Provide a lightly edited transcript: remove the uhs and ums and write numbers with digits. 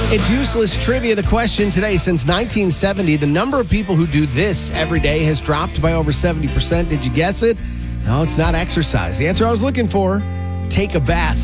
It's useless trivia. The question today, since 1970, the number of people who do this every day has dropped by over 70%. Did you guess it? No, it's not exercise. The answer I was looking for, take a bath.